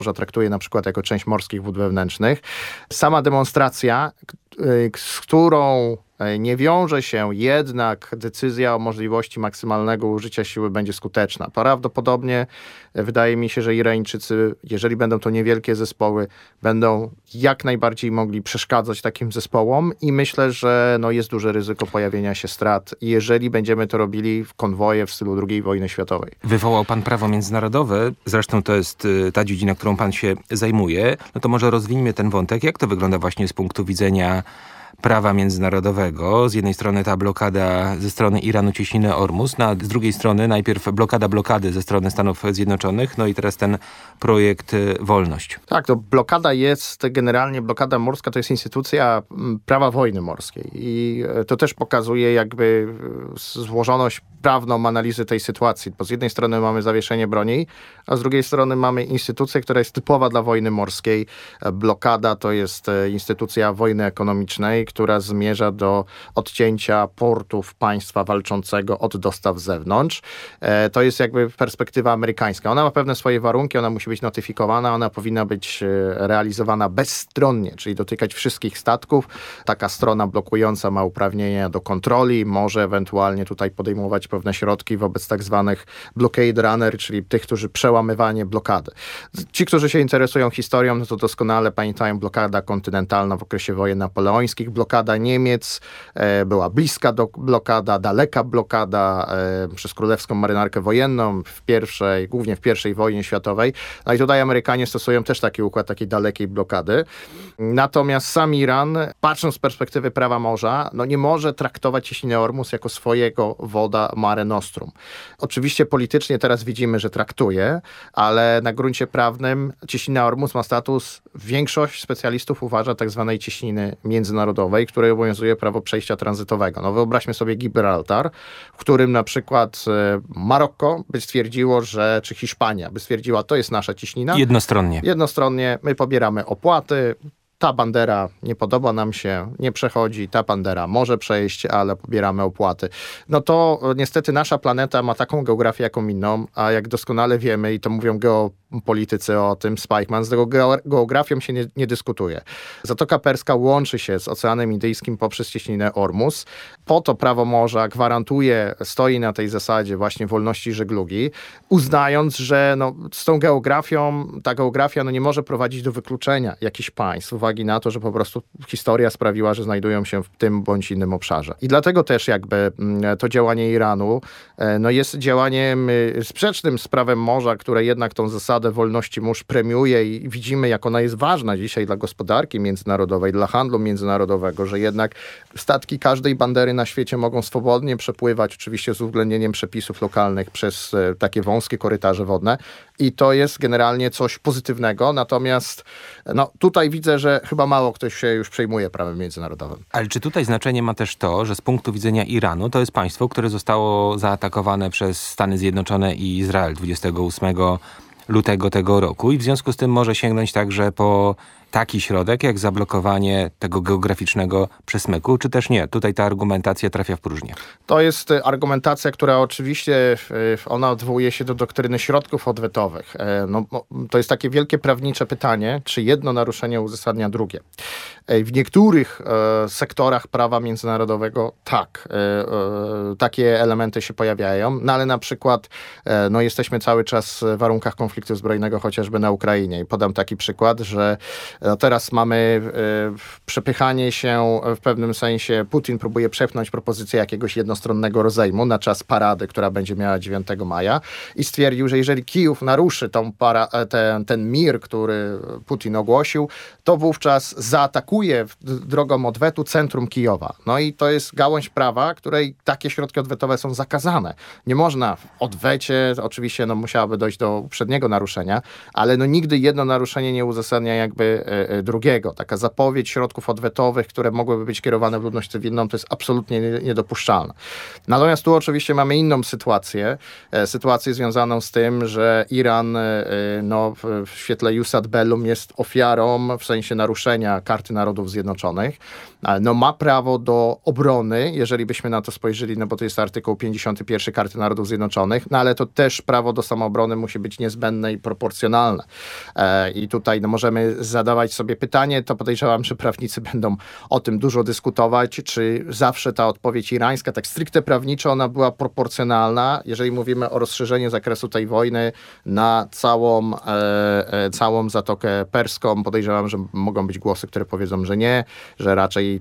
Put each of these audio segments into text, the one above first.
Morza traktuje na przykład jako część morskich wód wewnętrznych. Sama demonstracja, z którą nie wiąże się jednak decyzja o możliwości maksymalnego użycia siły, będzie skuteczna. Prawdopodobnie wydaje mi się, że Irańczycy, jeżeli będą to niewielkie zespoły, będą jak najbardziej mogli przeszkadzać takim zespołom i myślę, że jest duże ryzyko pojawienia się strat, jeżeli będziemy to robili w konwoje w stylu II wojny światowej. Wywołał pan prawo międzynarodowe, zresztą to jest ta dziedzina, którą pan się zajmuje. No to może rozwiniemy ten wątek. Jak to wygląda właśnie z punktu widzenia prawa międzynarodowego? Z jednej strony ta blokada ze strony Iranu cieśniny Ormus, a z drugiej strony najpierw blokady ze strony Stanów Zjednoczonych, no i teraz ten projekt Wolność. Tak, to blokada jest generalnie, blokada morska to jest instytucja prawa wojny morskiej i to też pokazuje jakby złożoność prawną analizy tej sytuacji, bo z jednej strony mamy zawieszenie broni, a z drugiej strony mamy instytucję, która jest typowa dla wojny morskiej. Blokada to jest instytucja wojny ekonomicznej, która zmierza do odcięcia portów państwa walczącego od dostaw z zewnątrz. To jest jakby perspektywa amerykańska. Ona ma pewne swoje warunki, ona musi być notyfikowana, ona powinna być realizowana bezstronnie, czyli dotykać wszystkich statków. Taka strona blokująca ma uprawnienia do kontroli, może ewentualnie tutaj podejmować pewne środki wobec tak zwanych blockade runner, czyli tych, którzy przełamywanie blokady. Ci, którzy się interesują historią, no to doskonale pamiętają blokada kontynentalna w okresie wojen napoleońskich, blokada Niemiec, była bliska blokada, daleka blokada przez królewską marynarkę wojenną głównie w pierwszej wojnie światowej. No i tutaj Amerykanie stosują też taki układ takiej dalekiej blokady. Natomiast sam Iran, patrząc z perspektywy prawa morza, nie może traktować cieśniny Ormus jako swojego woda Mare Nostrum. Oczywiście politycznie teraz widzimy, że traktuje, ale na gruncie prawnym cieśnina Ormus ma status, większość specjalistów uważa, tak zwanej cieśniny międzynarodowej, której obowiązuje prawo przejścia tranzytowego. Wyobraźmy sobie Gibraltar, w którym na przykład Maroko by stwierdziło, czy Hiszpania by stwierdziła, to jest nasza cieśnina. Jednostronnie my pobieramy opłaty. Ta bandera nie podoba nam się, nie przechodzi, ta bandera może przejść, ale pobieramy opłaty. No to niestety nasza planeta ma taką geografię, jaką inną, a jak doskonale wiemy, i to mówią geopolitycy o tym, Spikeman, z tego geografią się nie dyskutuje. Zatoka Perska łączy się z Oceanem Indyjskim poprzez cieśninę Ormus. Po to prawo morza stoi na tej zasadzie właśnie wolności żeglugi, uznając, że z tą geografią, ta geografia nie może prowadzić do wykluczenia jakichś państw, uwagi na to, że po prostu historia sprawiła, że znajdują się w tym bądź innym obszarze. I dlatego też jakby to działanie Iranu jest działaniem sprzecznym z prawem morza, które jednak tą zasadę wolności mórz premiuje i widzimy, jak ona jest ważna dzisiaj dla gospodarki międzynarodowej, dla handlu międzynarodowego, że jednak statki każdej bandery na świecie mogą swobodnie przepływać, oczywiście z uwzględnieniem przepisów lokalnych, przez takie wąskie korytarze wodne i to jest generalnie coś pozytywnego, natomiast tutaj widzę, że chyba mało ktoś się już przejmuje prawem międzynarodowym. Ale czy tutaj znaczenie ma też to, że z punktu widzenia Iranu to jest państwo, które zostało zaatakowane przez Stany Zjednoczone i Izrael 28 lutego tego roku i w związku z tym może sięgnąć także po taki środek, jak zablokowanie tego geograficznego przesmyku, czy też nie? Tutaj ta argumentacja trafia w próżnię. To jest argumentacja, która oczywiście, ona odwołuje się do doktryny środków odwetowych. To jest takie wielkie prawnicze pytanie, czy jedno naruszenie uzasadnia drugie. W niektórych sektorach prawa międzynarodowego takie elementy się pojawiają, ale na przykład jesteśmy cały czas w warunkach konfliktu zbrojnego, chociażby na Ukrainie. I podam taki przykład, że teraz mamy przepychanie się w pewnym sensie. Putin próbuje przepchnąć propozycję jakiegoś jednostronnego rozejmu na czas parady, która będzie miała 9 maja i stwierdził, że jeżeli Kijów naruszy ten mir, który Putin ogłosił, to wówczas zaatakuje drogą odwetu centrum Kijowa. I to jest gałąź prawa, której takie środki odwetowe są zakazane. Nie można w odwecie, oczywiście musiałoby dojść do uprzedniego naruszenia, ale nigdy jedno naruszenie nie uzasadnia jakby drugiego. Taka zapowiedź środków odwetowych, które mogłyby być kierowane w ludność cywilną, to jest absolutnie niedopuszczalne. Natomiast tu oczywiście mamy inną sytuację związaną z tym, że Iran w świetle jus ad bellum jest ofiarą w sensie naruszenia Karty Narodów Zjednoczonych. Ma prawo do obrony, jeżeli byśmy na to spojrzeli, bo to jest artykuł 51 Karty Narodów Zjednoczonych, ale to też prawo do samoobrony musi być niezbędne i proporcjonalne. I tutaj możemy zadawać sobie pytanie, to podejrzewam, że prawnicy będą o tym dużo dyskutować, czy zawsze ta odpowiedź irańska, tak stricte prawniczo, ona była proporcjonalna, jeżeli mówimy o rozszerzeniu zakresu tej wojny na całą Zatokę Perską. Podejrzewam, że mogą być głosy, które powiedzą, że nie, że raczej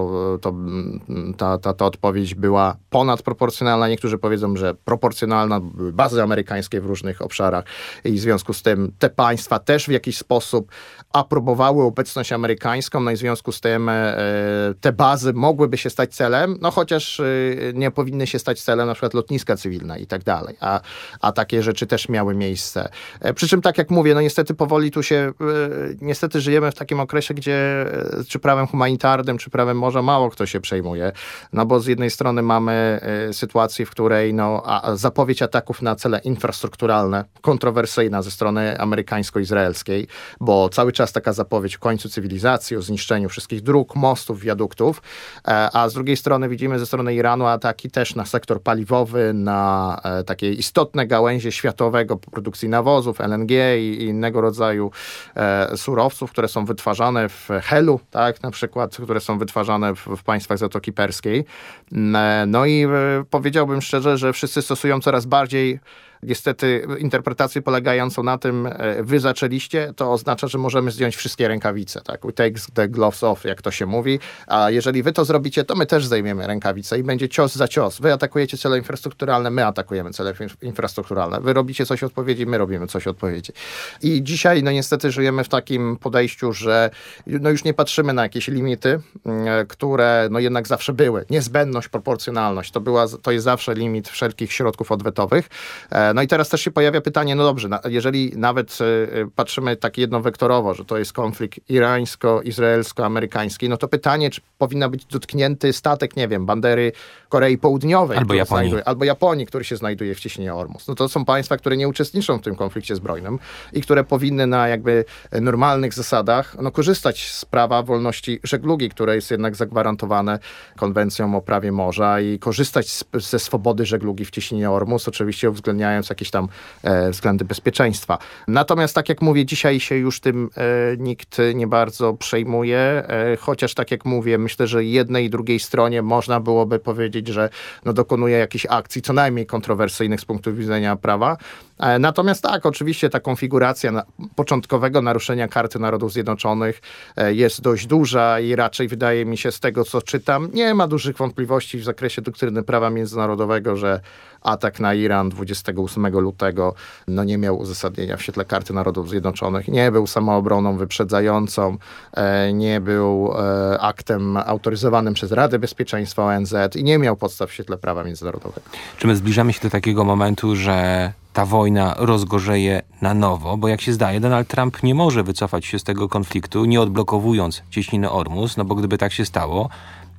ta odpowiedź była ponadproporcjonalna. Niektórzy powiedzą, że proporcjonalna, były bazy amerykańskie w różnych obszarach i w związku z tym te państwa też w jakiś sposób aprobowały obecność amerykańską, no i w związku z tym te bazy mogłyby się stać celem, chociaż nie powinny się stać celem na przykład lotniska cywilne i tak dalej, a takie rzeczy też miały miejsce. Przy czym, tak jak mówię, niestety powoli tu się, niestety żyjemy w takim okresie, gdzie czy prawem humanitarnym, czy prawem morza mało kto się przejmuje, bo z jednej strony mamy sytuację, w której zapowiedź ataków na cele infrastrukturalne, kontrowersyjna ze strony amerykańsko-izraelskiej, bo cały czas taka zapowiedź w końcu cywilizacji, o zniszczeniu wszystkich dróg, mostów, wiaduktów, a z drugiej strony widzimy ze strony Iranu ataki też na sektor paliwowy, na takie istotne gałęzie światowego produkcji nawozów, LNG i innego rodzaju surowców, które są wytwarzane w helu, tak, na przykład, które są wytwarzane w państwach Zatoki Perskiej. I powiedziałbym szczerze, że wszyscy stosują coraz bardziej niestety interpretację polegającą na tym, wy zaczęliście, to oznacza, że możemy zdjąć wszystkie rękawice. Tak? We take the gloves off, jak to się mówi. A jeżeli wy to zrobicie, to my też zdejmiemy rękawice i będzie cios za cios. Wy atakujecie cele infrastrukturalne, my atakujemy cele infrastrukturalne. Wy robicie coś odpowiedzi, my robimy coś odpowiedzi. I dzisiaj niestety żyjemy w takim podejściu, że już nie patrzymy na jakieś limity, które jednak zawsze były. Niezbędność, proporcjonalność. To jest zawsze limit wszelkich środków odwetowych. I teraz też się pojawia pytanie, dobrze, jeżeli nawet patrzymy tak jednowektorowo, że to jest konflikt irańsko-izraelsko-amerykański, to pytanie, czy powinna być dotknięty statek, nie wiem, bandery Korei Południowej albo Japonii, który się znajduje w cieśninie Ormus. To są państwa, które nie uczestniczą w tym konflikcie zbrojnym i które powinny na jakby normalnych zasadach korzystać z prawa wolności żeglugi, które jest jednak zagwarantowane konwencją o prawie morza i korzystać ze swobody żeglugi w cieśninie Ormus, oczywiście uwzględniając jakieś tam względy bezpieczeństwa. Natomiast, tak jak mówię, dzisiaj się już tym nikt nie bardzo przejmuje, chociaż tak jak mówię, myślę, że jednej i drugiej stronie można byłoby powiedzieć, że dokonuje jakichś akcji, co najmniej kontrowersyjnych z punktu widzenia prawa. Natomiast tak, oczywiście ta konfiguracja początkowego naruszenia Karty Narodów Zjednoczonych jest dość duża i raczej wydaje mi się z tego, co czytam, nie ma dużych wątpliwości w zakresie doktryny prawa międzynarodowego, że atak na Iran 28 lutego nie miał uzasadnienia w świetle Karty Narodów Zjednoczonych, nie był samoobroną wyprzedzającą, nie był aktem autoryzowanym przez Radę Bezpieczeństwa ONZ i nie miał podstaw w świetle prawa międzynarodowego. Czy my zbliżamy się do takiego momentu, że ta wojna rozgorzeje na nowo, bo jak się zdaje, Donald Trump nie może wycofać się z tego konfliktu, nie odblokowując cieśniny Ormus, bo gdyby tak się stało,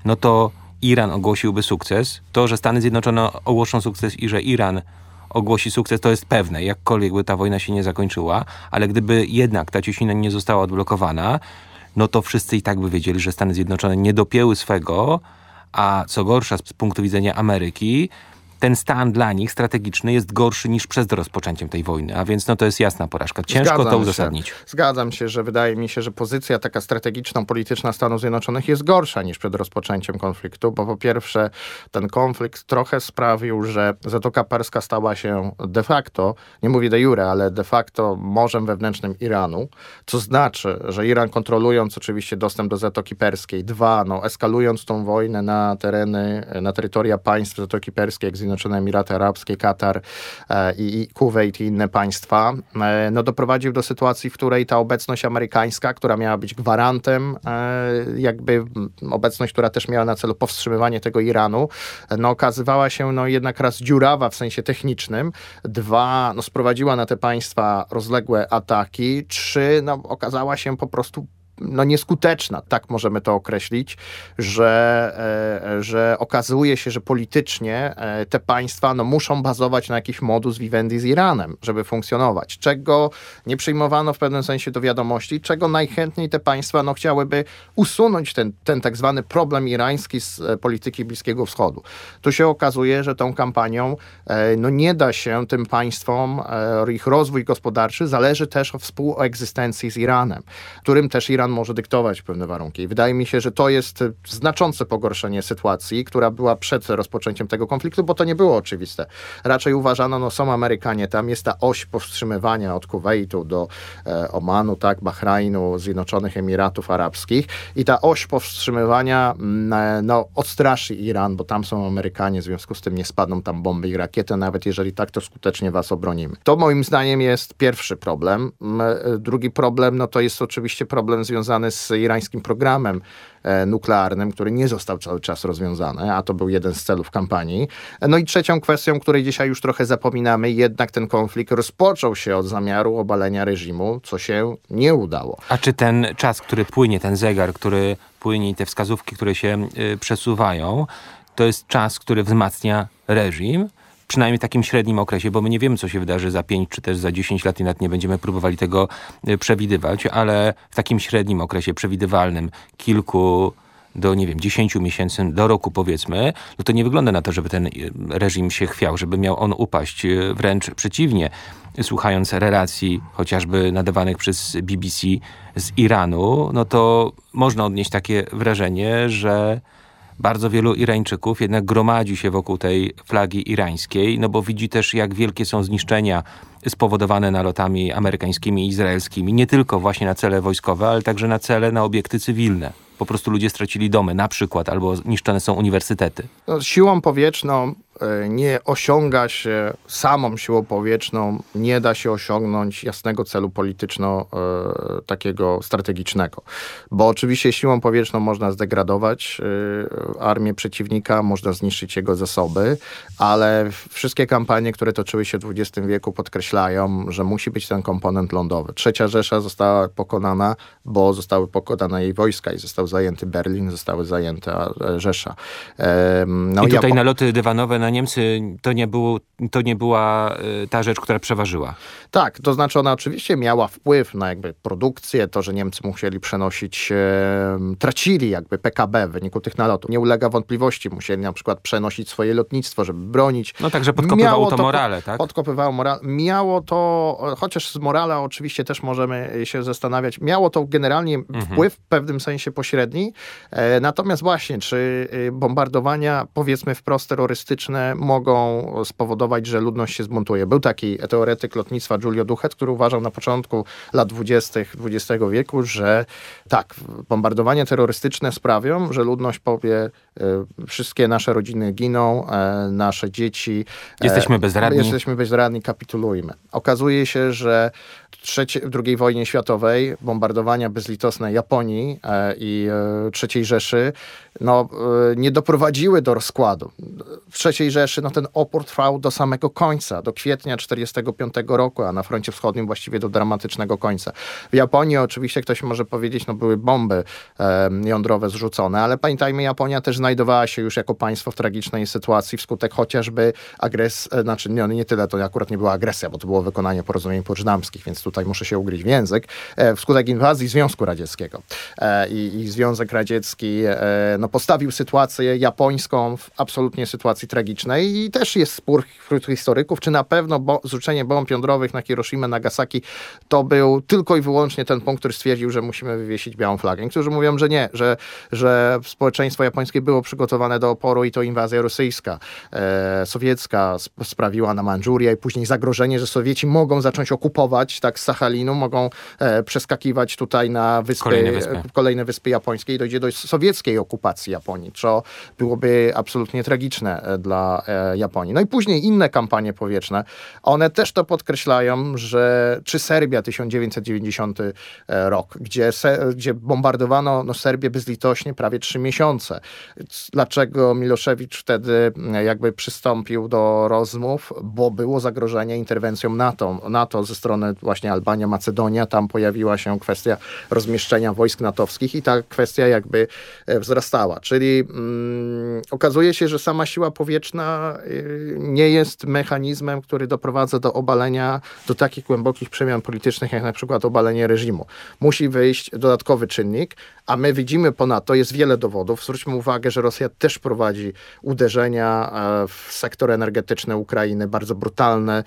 to Iran ogłosiłby sukces. To, że Stany Zjednoczone ogłoszą sukces i że Iran ogłosi sukces, to jest pewne, jakkolwiek by ta wojna się nie zakończyła, ale gdyby jednak ta cieśnina nie została odblokowana, to wszyscy i tak by wiedzieli, że Stany Zjednoczone nie dopięły swego, a co gorsza z punktu widzenia Ameryki, ten stan dla nich strategiczny jest gorszy niż przed rozpoczęciem tej wojny, a więc to jest jasna porażka. Ciężko to uzasadnić. Zgadzam się, że wydaje mi się, że pozycja taka strategiczno-polityczna Stanów Zjednoczonych jest gorsza niż przed rozpoczęciem konfliktu, bo po pierwsze ten konflikt trochę sprawił, że Zatoka Perska stała się de facto, nie mówię de jure, ale de facto morzem wewnętrznym Iranu, co znaczy, że Iran kontrolując oczywiście dostęp do Zatoki Perskiej, eskalując tą wojnę na terytoria państw Zatoki Perskiej, jak Zjednoczone Emiraty Arabskie, Katar i Kuwejt i inne państwa, doprowadził do sytuacji, w której ta obecność amerykańska, która miała być gwarantem, obecność, która też miała na celu powstrzymywanie tego Iranu, okazywała się jednak raz dziurawa w sensie technicznym, dwa, sprowadziła na te państwa rozległe ataki, trzy, okazała się po prostu nieskuteczna, tak możemy to określić, że okazuje się, że politycznie te państwa muszą bazować na jakiś modus vivendi z Iranem, żeby funkcjonować. Czego nie przyjmowano w pewnym sensie do wiadomości, czego najchętniej te państwa chciałyby usunąć ten tak zwany problem irański z polityki Bliskiego Wschodu. Tu się okazuje, że tą kampanią nie da się tym państwom, ich rozwój gospodarczy zależy też od współegzystencji z Iranem, którym też Iran może dyktować pewne warunki. I wydaje mi się, że to jest znaczące pogorszenie sytuacji, która była przed rozpoczęciem tego konfliktu, bo to nie było oczywiste. Raczej uważano, są Amerykanie, tam jest ta oś powstrzymywania od Kuwejtu do Omanu, tak, Bahrajnu, Zjednoczonych Emiratów Arabskich i ta oś powstrzymywania odstraszy Iran, bo tam są Amerykanie, w związku z tym nie spadną tam bomby i rakiety, nawet jeżeli tak, to skutecznie was obronimy. To moim zdaniem jest pierwszy problem. Drugi problem, to jest oczywiście problem związany z irańskim programem nuklearnym, który nie został cały czas rozwiązany, a to był jeden z celów kampanii. I trzecią kwestią, której dzisiaj już trochę zapominamy, jednak ten konflikt rozpoczął się od zamiaru obalenia reżimu, co się nie udało. A czy ten czas, który płynie, ten zegar, który płynie i te wskazówki, które się przesuwają, to jest czas, który wzmacnia reżim? Przynajmniej w takim średnim okresie, bo my nie wiemy, co się wydarzy za 5 czy też za 10 lat i nawet nie będziemy próbowali tego przewidywać, ale w takim średnim okresie przewidywalnym, kilku do, 10 miesięcy, do roku powiedzmy, to nie wygląda na to, żeby ten reżim się chwiał, żeby miał on upaść. Wręcz przeciwnie. Słuchając relacji chociażby nadawanych przez BBC z Iranu, to można odnieść takie wrażenie, że bardzo wielu Irańczyków jednak gromadzi się wokół tej flagi irańskiej, bo widzi też, jak wielkie są zniszczenia spowodowane nalotami amerykańskimi i izraelskimi. Nie tylko właśnie na cele wojskowe, ale także na cele, na obiekty cywilne. Po prostu ludzie stracili domy na przykład, albo niszczone są uniwersytety. Siłą powietrzną nie osiąga się, samą siłą powietrzną nie da się osiągnąć jasnego celu takiego strategicznego. Bo oczywiście siłą powietrzną można zdegradować armię przeciwnika, można zniszczyć jego zasoby, ale wszystkie kampanie, które toczyły się w XX wieku, podkreślają, że musi być ten komponent lądowy. Trzecia Rzesza została pokonana, bo zostały pokonane jej wojska i został zajęty Berlin, zostały zajęte Rzesza. I tutaj naloty dywanowe na Niemcy to nie była ta rzecz, która przeważyła. Tak, to znaczy ona oczywiście miała wpływ na produkcję, to, że Niemcy musieli przenosić, tracili PKB w wyniku tych nalotów. Nie ulega wątpliwości, musieli na przykład przenosić swoje lotnictwo, żeby bronić. Także podkopywało to morale, tak? Podkopywało morale. Miało to, chociaż z morala oczywiście też możemy się zastanawiać, miało to generalnie wpływ w pewnym sensie pośredni. Natomiast właśnie, czy bombardowania, powiedzmy wprost terrorystyczne, mogą spowodować, że ludność się zbuntuje. Był taki teoretyk lotnictwa Giulio Doucet, który uważał na początku lat 20. XX wieku, że tak, bombardowania terrorystyczne sprawią, że ludność powie, wszystkie nasze rodziny giną, nasze dzieci. Jesteśmy bezradni, kapitulujmy. Okazuje się, że w II wojnie światowej bombardowania bezlitosne Japonii i III Rzeszy nie doprowadziły do rozkładu. W III Rzeszy ten opór trwał do samego końca, do kwietnia 1945 roku, a na froncie wschodnim właściwie do dramatycznego końca. W Japonii oczywiście ktoś może powiedzieć, były bomby jądrowe zrzucone, ale pamiętajmy, Japonia też znajdowała się już jako państwo w tragicznej sytuacji wskutek chociażby agresji, nie tyle to akurat nie była agresja, bo to było wykonanie porozumień poczdamskich, więc tutaj muszę się ugryźć w język, wskutek inwazji Związku Radzieckiego. I Związek Radziecki postawił sytuację japońską w absolutnie sytuacji tragicznej i też jest spór wśród historyków, czy na pewno zrzucenie bomb jądrowych na Hiroshimę, Nagasaki to był tylko i wyłącznie ten punkt, który stwierdził, że musimy wywiesić białą flagę. Niektórzy mówią, że nie, że społeczeństwo japońskie było przygotowane do oporu i to inwazja rosyjska, sowiecka sprawiła na Mandżurię i później zagrożenie, że Sowieci mogą zacząć okupować z Sachalinu, mogą przeskakiwać tutaj na kolejne wyspy japońskie i dojdzie do sowieckiej okupacji Japonii, co byłoby absolutnie tragiczne dla Japonii. I później inne kampanie powietrzne, one też to podkreślają, czy Serbia 1990 rok, gdzie bombardowano Serbię bezlitośnie prawie 3 miesiące. Dlaczego Milošević wtedy przystąpił do rozmów? Bo było zagrożenie interwencją NATO ze strony właśnie właśnie Albania, Macedonia, tam pojawiła się kwestia rozmieszczenia wojsk natowskich i ta kwestia jakby wzrastała. Czyli okazuje się, że sama siła powietrzna nie jest mechanizmem, który doprowadza do obalenia, do takich głębokich przemian politycznych, jak na przykład obalenie reżimu. Musi wyjść dodatkowy czynnik, a my widzimy ponadto, jest wiele dowodów. Zwróćmy uwagę, że Rosja też prowadzi uderzenia w sektor energetyczny Ukrainy, bardzo brutalne.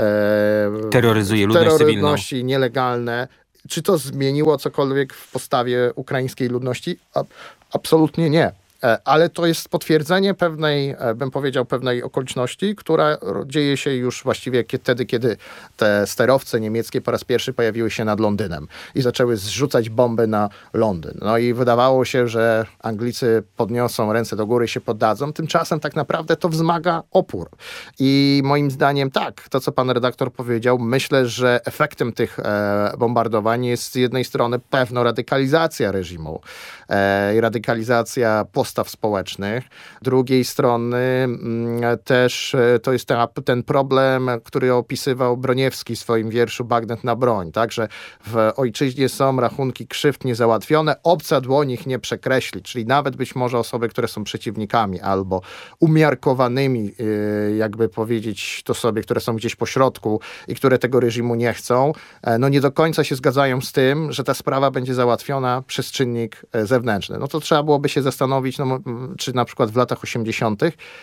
Terroryzuje ludność cywilną. Nielegalne. Czy to zmieniło cokolwiek w postawie ukraińskiej ludności? Absolutnie nie. Ale to jest potwierdzenie pewnej, bym powiedział, pewnej okoliczności, która dzieje się już właściwie wtedy, kiedy te sterowce niemieckie po raz pierwszy pojawiły się nad Londynem i zaczęły zrzucać bomby na Londyn. No i wydawało się, że Anglicy podniosą ręce do góry i się poddadzą. Tymczasem tak naprawdę to wzmaga opór. I moim zdaniem tak, to co pan redaktor powiedział, myślę, że efektem tych bombardowań jest z jednej strony pewna radykalizacja reżimu i radykalizacja postaw społecznych. Z drugiej strony też to jest ten problem, który opisywał Broniewski w swoim wierszu Bagnet na broń, tak, że w ojczyźnie są rachunki krzywd niezałatwione, obca dłoń ich nie przekreśli, czyli nawet być może osoby, które są przeciwnikami albo umiarkowanymi, jakby powiedzieć to sobie, które są gdzieś po środku i które tego reżimu nie chcą, no nie do końca się zgadzają z tym, że ta sprawa będzie załatwiona przez czynnik zewnętrzny. No to trzeba byłoby się zastanowić, no, czy na przykład w latach 80.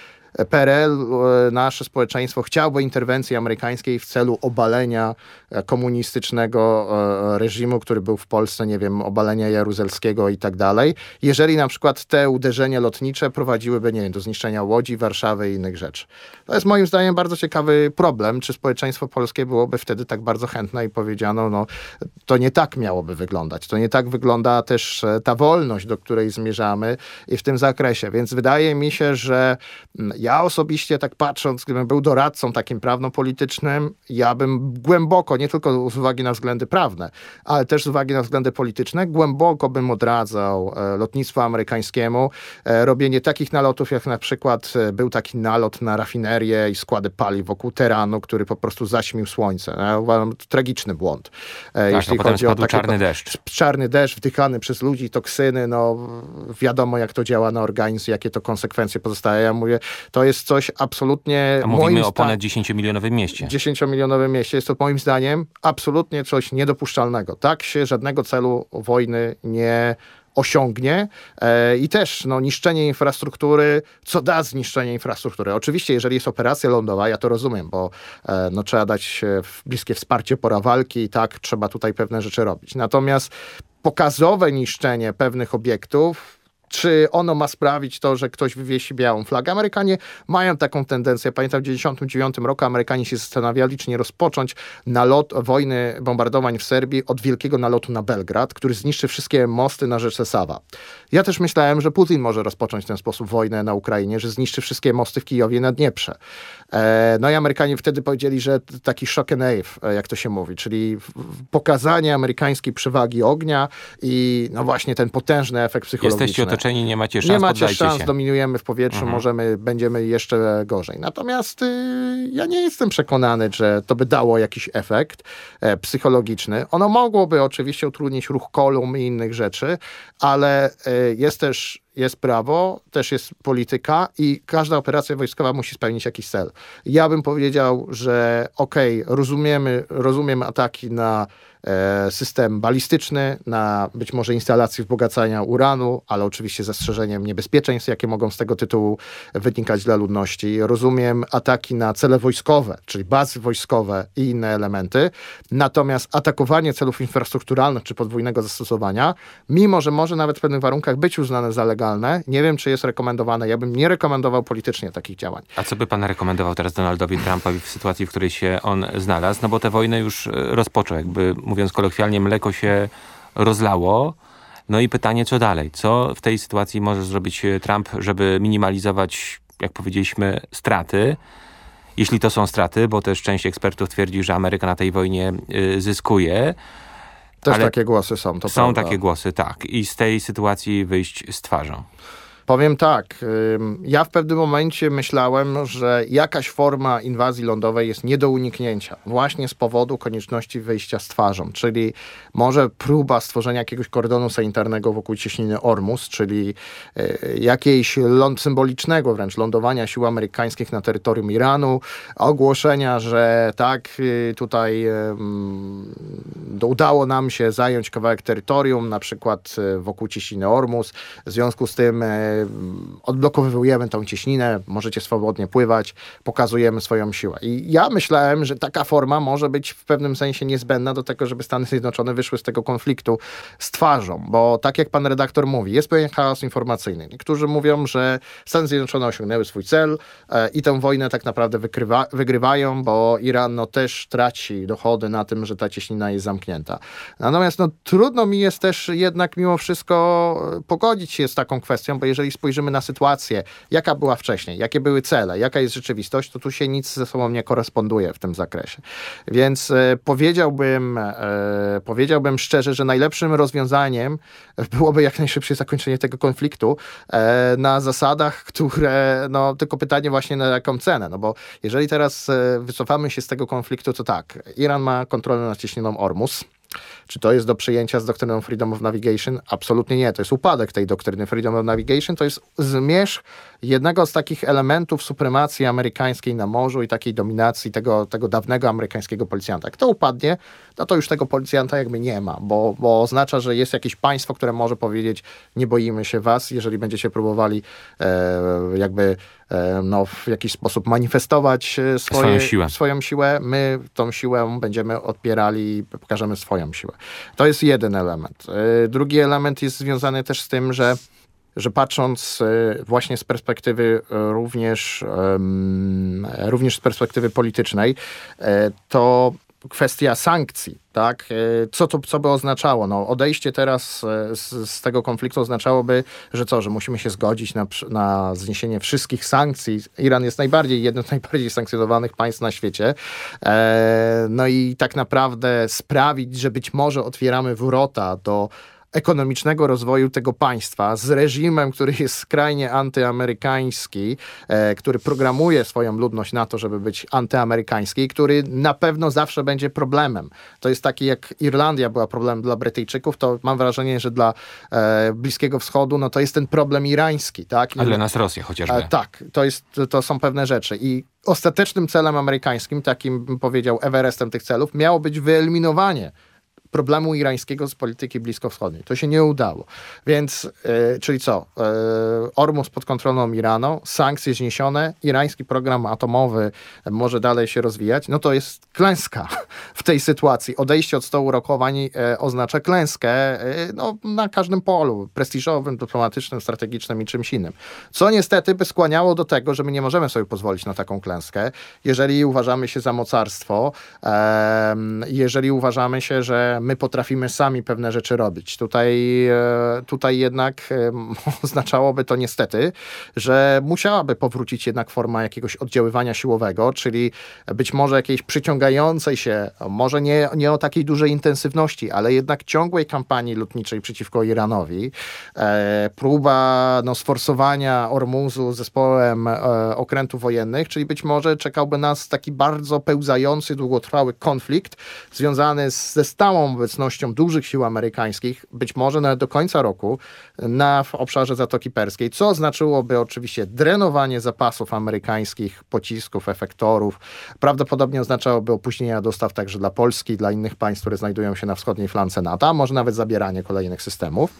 PRL, nasze społeczeństwo chciałoby interwencji amerykańskiej w celu obalenia komunistycznego reżimu, który był w Polsce, nie wiem, obalenia Jaruzelskiego i tak dalej. Jeżeli na przykład te uderzenia lotnicze prowadziłyby, nie wiem, do zniszczenia Łodzi, Warszawy i innych rzeczy. To jest moim zdaniem bardzo ciekawy problem, czy społeczeństwo polskie byłoby wtedy tak bardzo chętne i powiedziano, no to nie tak miałoby wyglądać. To nie tak wygląda też ta wolność, do której zmierzamy i w tym zakresie. Więc wydaje mi się, że ja osobiście tak patrząc, gdybym był doradcą takim prawno-politycznym, ja bym głęboko, nie tylko z uwagi na względy prawne, ale też z uwagi na względy polityczne, głęboko bym odradzał lotnictwu amerykańskiemu robienie takich nalotów, jak na przykład był taki nalot na rafinerię i składy paliw wokół Teheranu, który po prostu zaćmił słońce. Ja uważam, to tragiczny błąd. Tak, jeśli chodzi o czarny deszcz. Czarny deszcz wdychany przez ludzi, toksyny, no wiadomo jak to działa na organizm, jakie to konsekwencje pozostają. Ja mówię, to jest coś absolutnie... A mówimy o ponad 10-milionowym mieście. 10-milionowym mieście. Jest to moim zdaniem absolutnie coś niedopuszczalnego. Tak się żadnego celu wojny nie osiągnie i też niszczenie infrastruktury, co da zniszczenie infrastruktury. Oczywiście, jeżeli jest operacja lądowa, ja to rozumiem, bo trzeba dać bliskie wsparcie pora walki i tak trzeba tutaj pewne rzeczy robić. Natomiast pokazowe niszczenie pewnych obiektów, czy ono ma sprawić to, że ktoś wywiesi białą flagę? Amerykanie mają taką tendencję. Pamiętam, w 1999 roku Amerykanie się zastanawiali, czy nie rozpocząć wojny, bombardowań w Serbii od wielkiego nalotu na Belgrad, który zniszczy wszystkie mosty na rzece Sawa. Ja też myślałem, że Putin może rozpocząć w ten sposób wojnę na Ukrainie, że zniszczy wszystkie mosty w Kijowie na Dnieprze. No i Amerykanie wtedy powiedzieli, że taki shock and awe, jak to się mówi, czyli pokazanie amerykańskiej przewagi ognia i no właśnie ten potężny efekt psychologiczny. Jesteście otoczeni, nie macie szans, nie macie szans, się. Dominujemy w powietrzu, będziemy jeszcze gorzej. Natomiast ja nie jestem przekonany, że to by dało jakiś efekt psychologiczny. Ono mogłoby oczywiście utrudnić ruch kolumn i innych rzeczy, ale jest prawo, też jest polityka i każda operacja wojskowa musi spełnić jakiś cel. Ja bym powiedział, że rozumiem ataki na system balistyczny, na być może instalacje wzbogacania uranu, ale oczywiście zastrzeżeniem niebezpieczeństw, jakie mogą z tego tytułu wynikać dla ludności. Rozumiem ataki na cele wojskowe, czyli bazy wojskowe i inne elementy. Natomiast atakowanie celów infrastrukturalnych czy podwójnego zastosowania, mimo że może nawet w pewnych warunkach być uznane za legalne, nie wiem, czy jest rekomendowane. Ja bym nie rekomendował politycznie takich działań. A co by pan rekomendował teraz Donaldowi Trumpowi w sytuacji, w której się on znalazł? No bo tę wojnę już rozpoczął, jakby mówiąc kolokwialnie, mleko się rozlało. No i pytanie, co dalej? Co w tej sytuacji może zrobić Trump, żeby minimalizować, jak powiedzieliśmy, straty? Jeśli to są straty, bo też część ekspertów twierdzi, że Ameryka na tej wojnie zyskuje. Też takie głosy są, to są prawda. Takie głosy, tak. I z tej sytuacji wyjść z twarzą. Powiem tak, ja w pewnym momencie myślałem, że jakaś forma inwazji lądowej jest nie do uniknięcia, właśnie z powodu konieczności wyjścia z twarzą, czyli może próba stworzenia jakiegoś kordonu sanitarnego wokół cieśniny Ormus, czyli jakiejś symbolicznego wręcz lądowania sił amerykańskich na terytorium Iranu, ogłoszenia, że tak, tutaj udało nam się zająć kawałek terytorium, na przykład wokół cieśniny Ormus, w związku z tym odblokowujemy tą cieśninę, możecie swobodnie pływać, pokazujemy swoją siłę. I ja myślałem, że taka forma może być w pewnym sensie niezbędna do tego, żeby Stany Zjednoczone wyszły z tego konfliktu z twarzą, bo tak jak pan redaktor mówi, jest pewien chaos informacyjny. Niektórzy mówią, że Stany Zjednoczone osiągnęły swój cel i tę wojnę tak naprawdę wygrywają, bo Iran też traci dochody na tym, że ta cieśnina jest zamknięta. Natomiast trudno mi jest też jednak mimo wszystko pogodzić się z taką kwestią, bo jeżeli spojrzymy na sytuację, jaka była wcześniej, jakie były cele, jaka jest rzeczywistość, to tu się nic ze sobą nie koresponduje w tym zakresie. Więc powiedziałbym szczerze, że najlepszym rozwiązaniem byłoby jak najszybsze zakończenie tego konfliktu na zasadach, które, tylko pytanie właśnie na jaką cenę, bo jeżeli teraz wycofamy się z tego konfliktu, to tak, Iran ma kontrolę nad cieśniną Ormus. Czy to jest do przyjęcia z doktryną Freedom of Navigation? Absolutnie nie. To jest upadek tej doktryny Freedom of Navigation. To jest zmierzch jednego z takich elementów supremacji amerykańskiej na morzu i takiej dominacji tego dawnego amerykańskiego policjanta. Jak to upadnie, to już tego policjanta jakby nie ma, bo oznacza, że jest jakieś państwo, które może powiedzieć, nie boimy się was, jeżeli będziecie próbowali w jakiś sposób manifestować swoją siłę, my tą siłę będziemy odpierali i pokażemy swoją siłę. To jest jeden element. Drugi element jest związany też z tym, że patrząc właśnie z perspektywy również z perspektywy politycznej, to kwestia sankcji, tak? Co by oznaczało? Odejście teraz z tego konfliktu oznaczałoby, że musimy się zgodzić na zniesienie wszystkich sankcji. Iran jest jednym z najbardziej sankcjonowanych państw na świecie. I tak naprawdę sprawić, że być może otwieramy wrota do ekonomicznego rozwoju tego państwa z reżimem, który jest skrajnie antyamerykański, który programuje swoją ludność na to, żeby być antyamerykański, który na pewno zawsze będzie problemem. To jest taki, jak Irlandia była problemem dla Brytyjczyków, to mam wrażenie, że dla Bliskiego Wschodu, to jest ten problem irański. Tak? A dla nas Rosja chociażby. Tak, to są pewne rzeczy. I ostatecznym celem amerykańskim, takim bym powiedział Everestem tych celów, miało być wyeliminowanie problemu irańskiego z polityki bliskowschodniej. To się nie udało. Więc, czyli co? Ormus pod kontrolą Iranu, sankcje zniesione, irański program atomowy może dalej się rozwijać, to jest klęska w tej sytuacji. Odejście od stołu rokowań oznacza klęskę na każdym polu, prestiżowym, dyplomatycznym, strategicznym i czymś innym. Co niestety by skłaniało do tego, że my nie możemy sobie pozwolić na taką klęskę, jeżeli uważamy się za mocarstwo, jeżeli uważamy się, że my potrafimy sami pewne rzeczy robić. Tutaj jednak oznaczałoby to niestety, że musiałaby powrócić jednak forma jakiegoś oddziaływania siłowego, czyli być może jakiejś przyciągającej się, może nie o takiej dużej intensywności, ale jednak ciągłej kampanii lotniczej przeciwko Iranowi. Próba sforsowania Ormuzu zespołem okrętów wojennych, czyli być może czekałby nas taki bardzo pełzający, długotrwały konflikt związany ze stałą obecnością dużych sił amerykańskich, być może nawet do końca roku, w obszarze Zatoki Perskiej, co znaczyłoby oczywiście drenowanie zapasów amerykańskich, pocisków, efektorów. Prawdopodobnie oznaczałoby opóźnienia dostaw także dla Polski, dla innych państw, które znajdują się na wschodniej flance NATO, a może nawet zabieranie kolejnych systemów.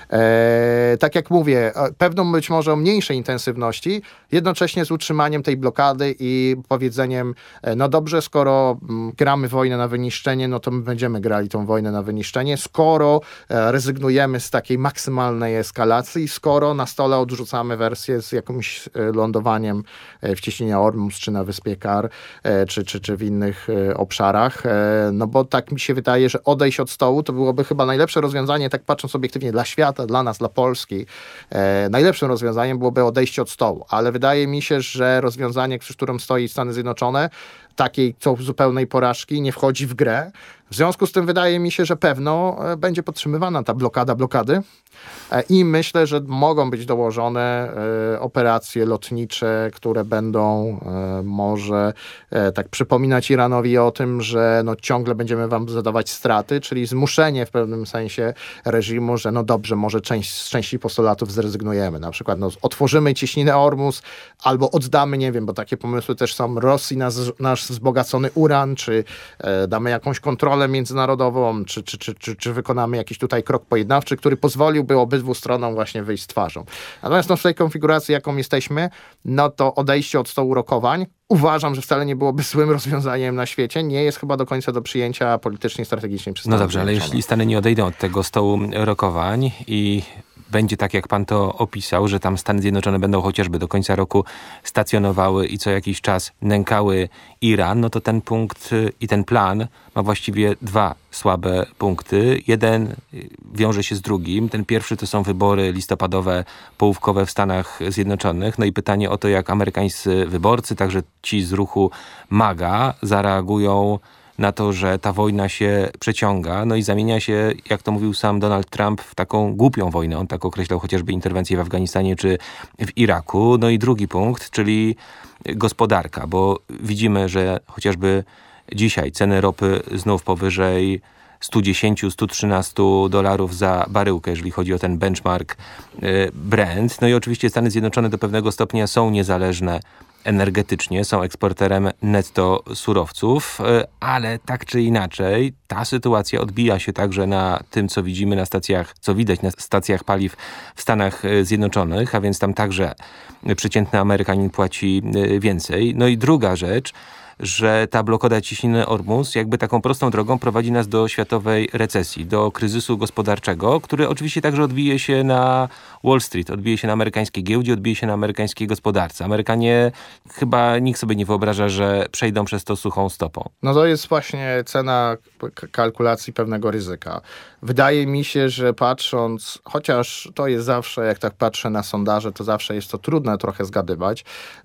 Tak jak mówię, pewną być może o mniejszej intensywności, jednocześnie z utrzymaniem tej blokady i powiedzeniem, dobrze, skoro gramy wojnę na wyniszczenie, to my będziemy grali tą wojnę na wyniszczenie, skoro rezygnujemy z takiej maksymalnej eskalacji, skoro na stole odrzucamy wersję z jakimś lądowaniem w cieśninie Ormus, czy na wyspie Kar, czy w innych obszarach, bo tak mi się wydaje, że odejść od stołu to byłoby chyba najlepsze rozwiązanie, tak patrząc obiektywnie dla świata, dla nas, dla Polski. Najlepszym rozwiązaniem byłoby odejście od stołu, ale wydaje mi się, że rozwiązanie, przy którym stoi Stany Zjednoczone, takiej zupełnej porażki nie wchodzi w grę, W związku z tym wydaje mi się, że pewno będzie podtrzymywana ta blokady i myślę, że mogą być dołożone operacje lotnicze, które będą może tak przypominać Iranowi o tym, że no ciągle będziemy wam zadawać straty, czyli zmuszenie w pewnym sensie reżimu, że no dobrze, może z części postulatów zrezygnujemy. Na przykład no, otworzymy cieśninę Ormus albo oddamy, nie wiem, bo takie pomysły też są, Rosji nasz wzbogacony uran, czy damy jakąś kontrolę międzynarodową, czy wykonamy jakiś tutaj krok pojednawczy, który pozwoliłby obydwu stronom właśnie wyjść z twarzą. Natomiast no, w tej konfiguracji, jaką jesteśmy, no to odejście od stołu rokowań uważam, że wcale nie byłoby złym rozwiązaniem na świecie. Nie jest chyba do końca do przyjęcia politycznie i strategicznie przez Stany No dobrze, ale jeśli Stany nie odejdą od tego stołu rokowań i będzie tak, jak pan to opisał, że tam Stany Zjednoczone będą chociażby do końca roku stacjonowały i co jakiś czas nękały Iran, no to ten punkt i ten plan ma właściwie dwa słabe punkty. Jeden wiąże się z drugim. Ten pierwszy to są wybory listopadowe, połówkowe w Stanach Zjednoczonych. No i pytanie o to, jak amerykańscy wyborcy, także ci z ruchu MAGA, zareagują na to, że ta wojna się przeciąga, no i zamienia się, jak to mówił sam Donald Trump, w taką głupią wojnę. On tak określał chociażby interwencję w Afganistanie czy w Iraku. No i drugi punkt, czyli gospodarka, bo widzimy, że chociażby dzisiaj ceny ropy znów powyżej $110-113 za baryłkę, jeżeli chodzi o ten benchmark Brent. No i oczywiście Stany Zjednoczone do pewnego stopnia są niezależne energetycznie, są eksporterem netto surowców, ale tak czy inaczej ta sytuacja odbija się także na tym, co widzimy na stacjach, co widać na stacjach paliw w Stanach Zjednoczonych, a więc tam także przeciętny Amerykanin płaci więcej. No i druga rzecz, że ta blokada cieśniny Ormus jakby taką prostą drogą prowadzi nas do światowej recesji, do kryzysu gospodarczego, który oczywiście także odbije się na Wall Street, odbije się na amerykańskiej giełdzie, odbije się na amerykańskiej gospodarce. Amerykanie chyba nikt sobie nie wyobraża, że przejdą przez to suchą stopą. No to jest właśnie cena kalkulacji pewnego ryzyka. Wydaje mi się, że patrząc, chociaż to jest zawsze, jak tak patrzę na sondaże, to zawsze jest to trudne trochę zgadywać.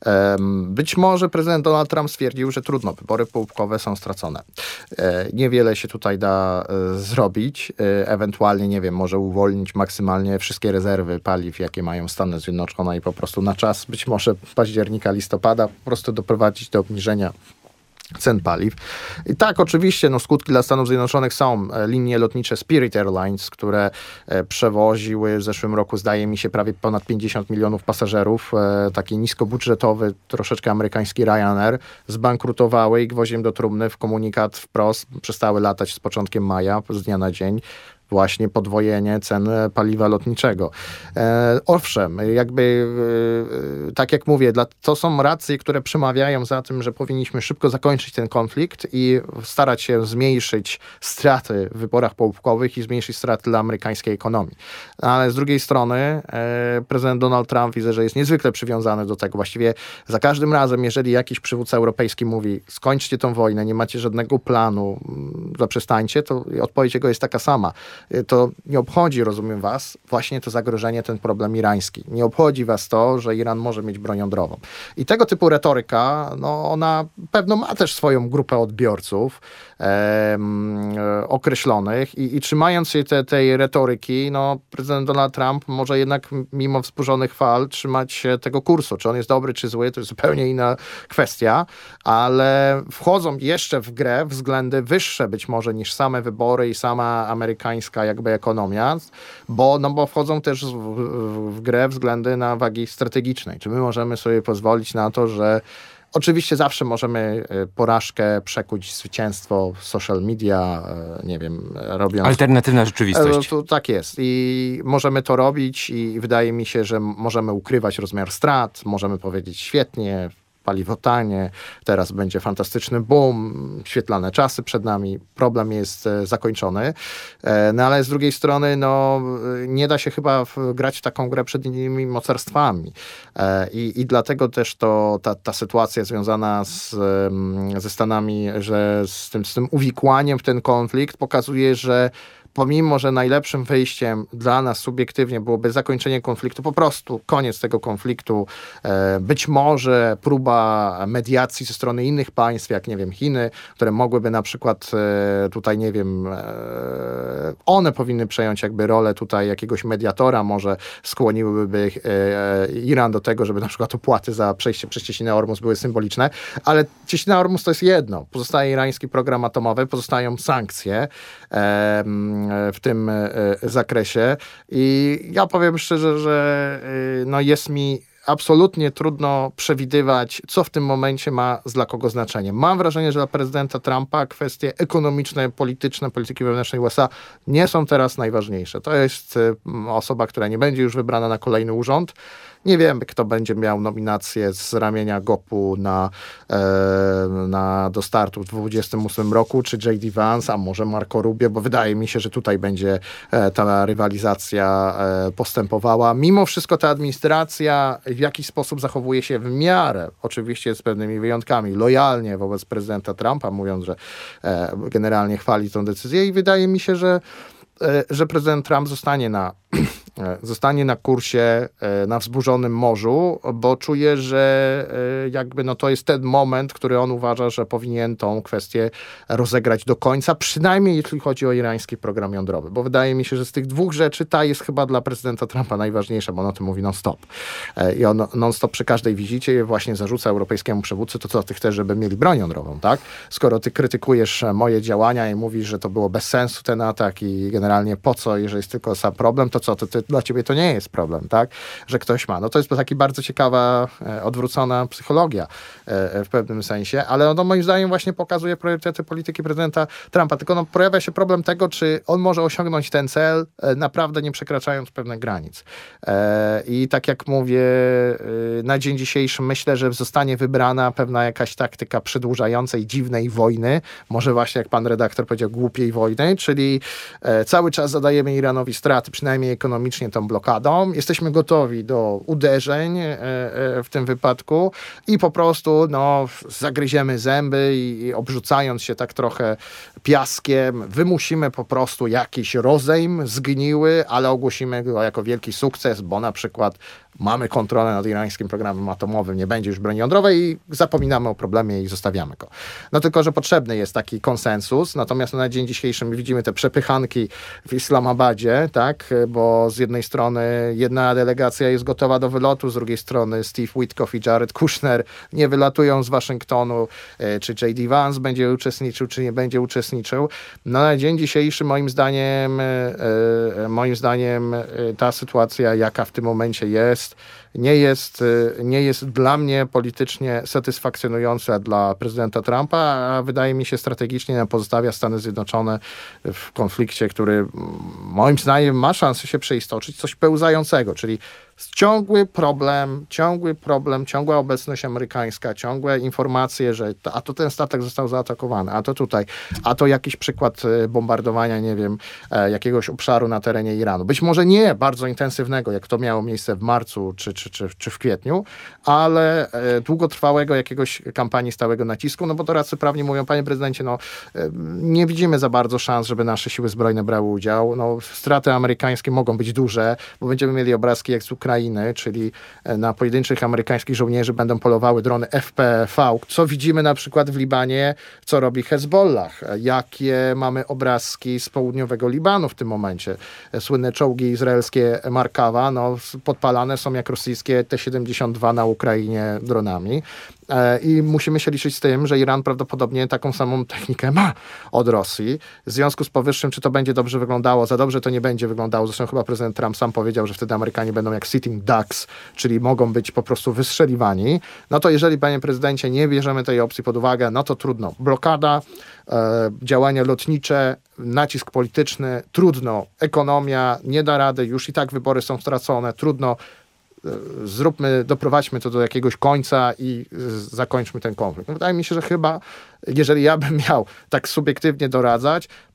Być może prezydent Donald Trump stwierdził, że trudno, wybory połówkowe są stracone. Niewiele się tutaj da zrobić. Ewentualnie, nie wiem, może uwolnić maksymalnie wszystkie rezerwy paliw, jakie mają Stany Zjednoczone i po prostu na czas, być może października, listopada, po prostu doprowadzić do obniżenia cen paliw. I tak, oczywiście, no, skutki dla Stanów Zjednoczonych są. Linie lotnicze Spirit Airlines, które przewoziły w zeszłym roku, zdaje mi się, prawie ponad 50 milionów pasażerów. Taki niskobudżetowy, troszeczkę amerykański Ryanair, zbankrutowały i gwoziem do trumny w komunikat wprost przestały latać z początkiem maja, z dnia na dzień. Właśnie podwojenie cen paliwa lotniczego. Owszem, jakby tak jak mówię, to są racje, które przemawiają za tym, że powinniśmy szybko zakończyć ten konflikt i starać się zmniejszyć straty w wyborach połówkowych i zmniejszyć straty dla amerykańskiej ekonomii. Ale z drugiej strony prezydent Donald Trump, widzę, że jest niezwykle przywiązany do tego. Właściwie za każdym razem, jeżeli jakiś przywódca europejski mówi, skończcie tą wojnę, nie macie żadnego planu, zaprzestańcie, to odpowiedź jego jest taka sama. To nie obchodzi, rozumiem was, właśnie to zagrożenie, ten problem irański. Nie obchodzi was to, że Iran może mieć broń jądrową. I tego typu retoryka, no ona pewno ma też swoją grupę odbiorców określonych i trzymając się tej retoryki, no prezydent Donald Trump może jednak mimo wzburzonych fal trzymać się tego kursu. Czy on jest dobry, czy zły, to jest zupełnie inna kwestia, ale wchodzą jeszcze w grę względy wyższe być może niż same wybory i sama amerykańska jakby ekonomia, bo wchodzą też w grę względy na wagi strategicznej. Czy my możemy sobie pozwolić na to, że oczywiście zawsze możemy porażkę przekuć w zwycięstwo w social media, nie wiem, robiąc... Alternatywna rzeczywistość. Tak jest. I możemy to robić i wydaje mi się, że możemy ukrywać rozmiar strat, możemy powiedzieć świetnie, paliwo tanie, teraz będzie fantastyczny boom, świetlane czasy przed nami, problem jest zakończony. No ale z drugiej strony nie da się chyba grać w taką grę przed innymi mocarstwami. I dlatego też ta sytuacja związana ze Stanami, że z tym uwikłaniem w ten konflikt pokazuje, że pomimo, że najlepszym wyjściem dla nas subiektywnie byłoby zakończenie konfliktu, po prostu koniec tego konfliktu, być może próba mediacji ze strony innych państw, jak nie wiem, Chiny, które mogłyby na przykład tutaj, nie wiem, one powinny przejąć jakby rolę tutaj jakiegoś mediatora, może skłoniłyby Iran do tego, żeby na przykład opłaty za przejście przez cieśninę Ormus były symboliczne, ale cieśnina Ormus to jest jedno. Pozostaje irański program atomowy, pozostają sankcje w tym zakresie i ja powiem szczerze, że no jest mi absolutnie trudno przewidywać, co w tym momencie ma dla kogo znaczenie. Mam wrażenie, że dla prezydenta Trumpa kwestie ekonomiczne, polityczne, polityki wewnętrznej USA nie są teraz najważniejsze. To jest osoba, która nie będzie już wybrana na kolejny urząd. Nie wiemy, kto będzie miał nominację z ramienia GOP-u do startu w 2028 roku, czy J.D. Vance, a może Marco Rubio, bo wydaje mi się, że tutaj będzie ta rywalizacja postępowała. Mimo wszystko ta administracja w jakiś sposób zachowuje się w miarę, oczywiście z pewnymi wyjątkami, lojalnie wobec prezydenta Trumpa, mówiąc, że generalnie chwali tę decyzję i wydaje mi się, że prezydent Trump zostanie na kursie na wzburzonym morzu, bo czuje, że jakby no to jest ten moment, który on uważa, że powinien tą kwestię rozegrać do końca, przynajmniej jeśli chodzi o irański program jądrowy, bo wydaje mi się, że z tych dwóch rzeczy ta jest chyba dla prezydenta Trumpa najważniejsza, bo on o tym mówi non-stop. I on non-stop przy każdej wizycie właśnie zarzuca europejskiemu przywódcy, to co ty chcesz, żeby mieli broń jądrową, tak? Skoro ty krytykujesz moje działania i mówisz, że to było bez sensu ten atak i generalnie po co, jeżeli jest tylko sam problem, to co, dla ciebie to nie jest problem, tak? Że ktoś ma. No to jest taki bardzo ciekawa, odwrócona psychologia w pewnym sensie, ale ono moim zdaniem właśnie pokazuje priorytety polityki prezydenta Trumpa. Tylko no, pojawia się problem tego, czy on może osiągnąć ten cel, naprawdę nie przekraczając pewnych granic. I tak jak mówię, na dzień dzisiejszy myślę, że zostanie wybrana pewna jakaś taktyka przedłużającej dziwnej wojny, może właśnie jak pan redaktor powiedział, głupiej wojny, czyli cały czas zadajemy Iranowi straty, przynajmniej ekonomicznie tą blokadą. Jesteśmy gotowi do uderzeń w tym wypadku i po prostu no, zagryziemy zęby i obrzucając się tak trochę piaskiem, wymusimy po prostu jakiś rozejm zgniły, ale ogłosimy go jako wielki sukces, bo na przykład mamy kontrolę nad irańskim programem atomowym, nie będzie już broni jądrowej i zapominamy o problemie i zostawiamy go. No tylko, że potrzebny jest taki konsensus, natomiast na dzień dzisiejszy my widzimy te przepychanki w Islamabadzie, tak, bo z jednej strony jedna delegacja jest gotowa do wylotu, z drugiej strony Steve Witkoff i Jared Kushner nie wylatują z Waszyngtonu, czy J.D. Vance będzie uczestniczył, czy nie będzie uczestniczył. No na dzień dzisiejszy moim zdaniem ta sytuacja, jaka w tym momencie jest, nie jest dla mnie politycznie satysfakcjonująca dla prezydenta Trumpa, a wydaje mi się strategicznie pozostawia Stany Zjednoczone w konflikcie, który moim zdaniem ma szansę się przeistoczyć, coś pełzającego, czyli ciągły problem, ciągła obecność amerykańska, ciągłe informacje, że a to ten statek został zaatakowany, a to tutaj, a to jakiś przykład bombardowania, nie wiem, jakiegoś obszaru na terenie Iranu. Być może nie bardzo intensywnego, jak to miało miejsce w marcu czy w kwietniu, ale długotrwałego jakiegoś kampanii stałego nacisku, no bo doradcy prawni mówią, panie prezydencie, no nie widzimy za bardzo szans, żeby nasze siły zbrojne brały udział. No, straty amerykańskie mogą być duże, bo będziemy mieli obrazki jak z Ukrainy, czyli na pojedynczych amerykańskich żołnierzy będą polowały drony FPV, co widzimy na przykład w Libanie, co robi Hezbollah, jakie mamy obrazki z południowego Libanu w tym momencie. Słynne czołgi izraelskie Markawa, no, podpalane są jak rosyjskie T-72 na Ukrainie dronami. I musimy się liczyć z tym, że Iran prawdopodobnie taką samą technikę ma od Rosji. W związku z powyższym, czy to będzie dobrze wyglądało, za dobrze to nie będzie wyglądało. Zresztą chyba prezydent Trump sam powiedział, że wtedy Amerykanie będą jak sitting ducks, czyli mogą być po prostu wystrzeliwani. No to jeżeli, panie prezydencie, nie bierzemy tej opcji pod uwagę, no to trudno. Blokada, działania lotnicze, nacisk polityczny, trudno. Ekonomia nie da rady, już i tak wybory są stracone, trudno. Doprowadźmy to do jakiegoś końca i zakończmy ten konflikt. Wydaje mi się, że chyba, jeżeli ja bym miał tak subiektywnie doradzać,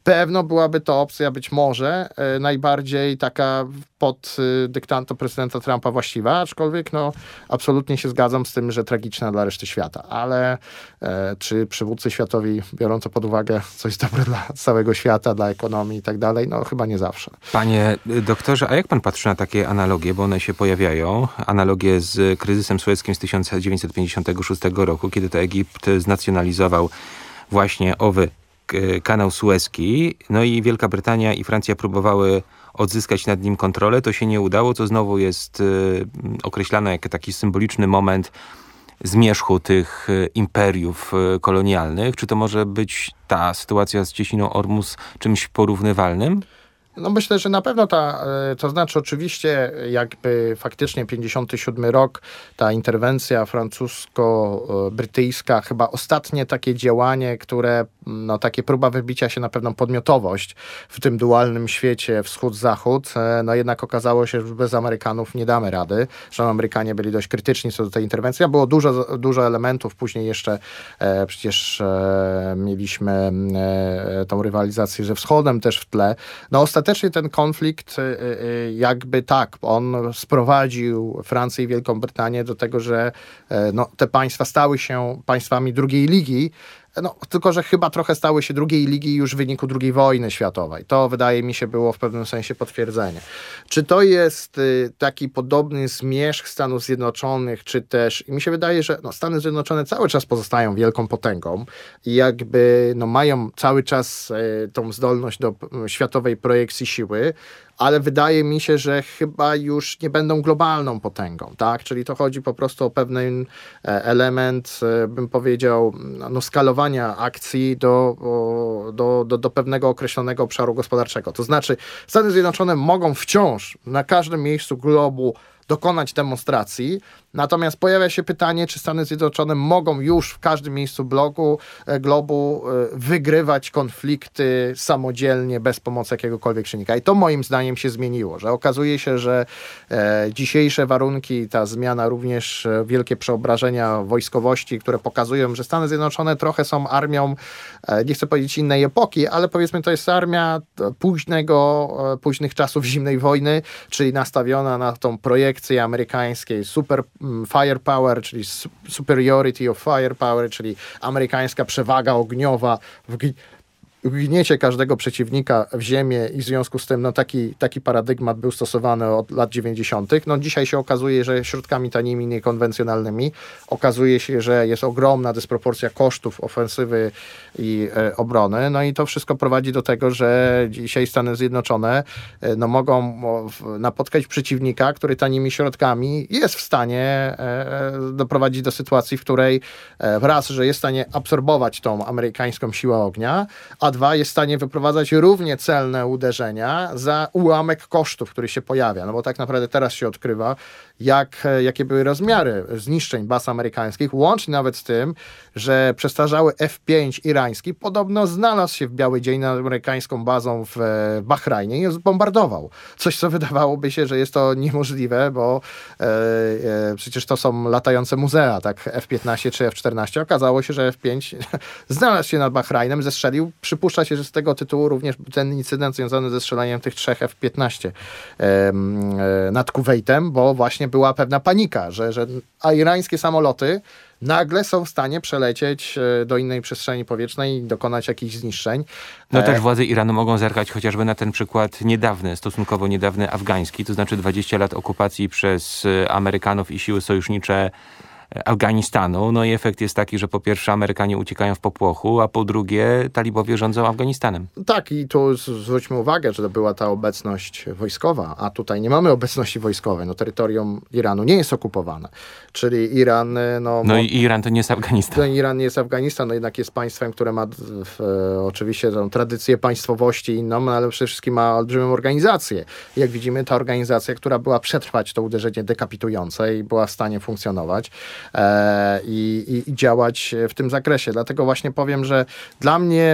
pewno byłaby to opcja być może najbardziej taka pod dyktando prezydenta Trumpa właściwa, aczkolwiek absolutnie się zgadzam z tym, że tragiczna dla reszty świata. Ale czy przywódcy światowi biorą to pod uwagę, coś dobre dla całego świata, dla ekonomii i tak dalej, chyba nie zawsze. Panie doktorze, a jak pan patrzy na takie analogie, bo one się pojawiają, analogie z kryzysem sueskim z 1956 roku, kiedy to Egipt znacjonalizował właśnie owy kanał sueski, i Wielka Brytania i Francja próbowały odzyskać nad nim kontrolę, to się nie udało, co znowu jest określane jako taki symboliczny moment zmierzchu tych imperiów kolonialnych. Czy to może być ta sytuacja z Cieśniną Ormus czymś porównywalnym? Myślę, że na pewno to znaczy oczywiście jakby faktycznie 57 rok, ta interwencja francusko-brytyjska, chyba ostatnie takie działanie, które, takie próba wybicia się na pewną podmiotowość w tym dualnym świecie wschód-zachód, jednak okazało się, że bez Amerykanów nie damy rady, że Amerykanie byli dość krytyczni co do tej interwencji, a było dużo elementów, później jeszcze przecież mieliśmy tą rywalizację ze wschodem też w tle. Ostatecznie ten konflikt jakby on sprowadził Francję i Wielką Brytanię do tego, że te państwa stały się państwami drugiej ligi, tylko że chyba trochę stały się drugiej ligi już w wyniku II wojny światowej. To wydaje mi się było w pewnym sensie potwierdzenie. Czy to jest taki podobny zmierzch Stanów Zjednoczonych, czy też, mi się wydaje, że Stany Zjednoczone cały czas pozostają wielką potęgą i jakby mają cały czas tą zdolność do światowej projekcji siły, ale wydaje mi się, że chyba już nie będą globalną potęgą, tak? Czyli to chodzi po prostu o pewien element, bym powiedział, skalowania akcji do pewnego określonego obszaru gospodarczego. To znaczy Stany Zjednoczone mogą wciąż na każdym miejscu globu dokonać demonstracji, natomiast pojawia się pytanie, czy Stany Zjednoczone mogą już w każdym miejscu globu wygrywać konflikty samodzielnie, bez pomocy jakiegokolwiek czynnika. I to moim zdaniem się zmieniło, że okazuje się, że dzisiejsze warunki, ta zmiana, również wielkie przeobrażenia wojskowości, które pokazują, że Stany Zjednoczone trochę są armią, nie chcę powiedzieć innej epoki, ale powiedzmy to jest armia późnych czasów zimnej wojny, czyli nastawiona na tą projekcję amerykańskiej super firepower, czyli superiority of firepower, czyli amerykańska przewaga ogniowa w gniecie każdego przeciwnika w ziemię i w związku z tym taki paradygmat był stosowany od lat 90. Dzisiaj się okazuje, że środkami tanimi, niekonwencjonalnymi okazuje się, że jest ogromna dysproporcja kosztów ofensywy i obrony. I to wszystko prowadzi do tego, że dzisiaj Stany Zjednoczone mogą napotkać przeciwnika, który tanimi środkami jest w stanie doprowadzić do sytuacji, w której raz, że jest w stanie absorbować tą amerykańską siłę ognia, a dwa, jest w stanie wyprowadzać równie celne uderzenia za ułamek kosztów, który się pojawia. Bo tak naprawdę teraz się odkrywa, jakie były rozmiary zniszczeń baz amerykańskich, łącznie nawet z tym, że przestarzały F-5 irański podobno znalazł się w biały dzień nad amerykańską bazą w Bahrajnie i ją zbombardował. Coś, co wydawałoby się, że jest to niemożliwe, bo przecież to są latające muzea, tak? F-15 czy F-14. Okazało się, że F-5 znalazł się nad Bahrajnem, zestrzelił. Przypuszcza się, że z tego tytułu również ten incydent związany ze strzelaniem tych 3 F-15 nad Kuwejtem, bo właśnie była pewna panika, że irańskie samoloty nagle są w stanie przelecieć do innej przestrzeni powietrznej i dokonać jakichś zniszczeń. Też władze Iranu mogą zerkać chociażby na ten przykład niedawny, stosunkowo niedawny afgański, to znaczy 20 lat okupacji przez Amerykanów i siły sojusznicze Afganistanu. I efekt jest taki, że po pierwsze Amerykanie uciekają w popłochu, a po drugie talibowie rządzą Afganistanem. Tak, i tu zwróćmy uwagę, że to była ta obecność wojskowa, a tutaj nie mamy obecności wojskowej. Terytorium Iranu nie jest okupowane. Czyli Iran... i Iran to nie jest Afganistan. Iran nie jest Afganistan, jednak jest państwem, które ma oczywiście tą tradycję państwowości inną, ale przede wszystkim ma olbrzymią organizację. Jak widzimy, ta organizacja, która była przetrwać to uderzenie dekapitujące i była w stanie funkcjonować. i działać w tym zakresie. Dlatego właśnie powiem, że dla mnie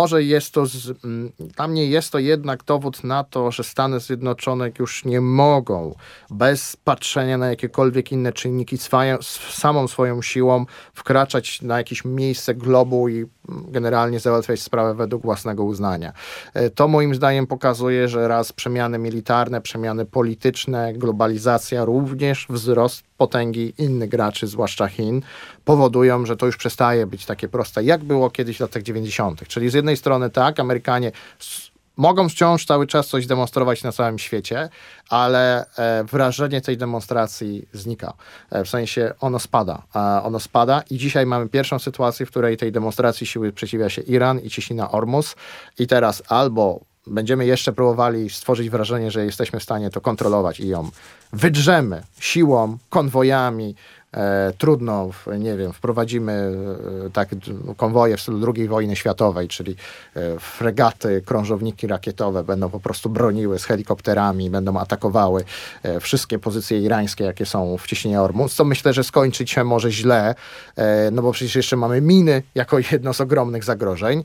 jest to jednak dowód na to, że Stany Zjednoczone już nie mogą bez patrzenia na jakiekolwiek inne czynniki samą swoją siłą wkraczać na jakieś miejsce globu i generalnie załatwiać sprawę według własnego uznania. To moim zdaniem pokazuje, że raz przemiany militarne, przemiany polityczne, globalizacja, również wzrost potęgi innych graczy, zwłaszcza Chin, powodują, że to już przestaje być takie proste, jak było kiedyś w latach 90. Czyli z jednej strony tak, Amerykanie mogą wciąż cały czas coś demonstrować na całym świecie, ale wrażenie tej demonstracji znika. W sensie ono spada i dzisiaj mamy pierwszą sytuację, w której tej demonstracji siły sprzeciwia się Iran i Cieśnina Ormus i teraz albo będziemy jeszcze próbowali stworzyć wrażenie, że jesteśmy w stanie to kontrolować i ją wydrzemy siłą, konwojami, trudno, nie wiem, wprowadzimy tak konwoje w stylu II wojny światowej, czyli fregaty, krążowniki rakietowe będą po prostu broniły z helikopterami, będą atakowały wszystkie pozycje irańskie, jakie są w Cieśninie Ormus, co myślę, że skończyć się może źle, no bo przecież jeszcze mamy miny jako jedno z ogromnych zagrożeń,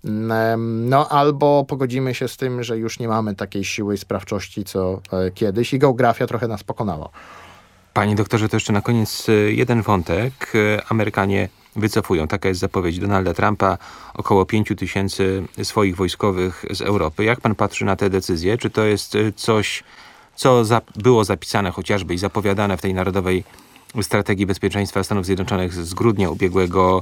no albo pogodzimy się z tym, że już nie mamy takiej siły i sprawczości, co kiedyś i geografia trochę nas pokonała. Panie doktorze, to jeszcze na koniec jeden wątek. Amerykanie wycofują, taka jest zapowiedź Donalda Trumpa, około 5 000 swoich wojskowych z Europy. Jak pan patrzy na te decyzje? Czy to jest coś, co było zapisane chociażby i zapowiadane w tej Narodowej Strategii Bezpieczeństwa Stanów Zjednoczonych z grudnia ubiegłego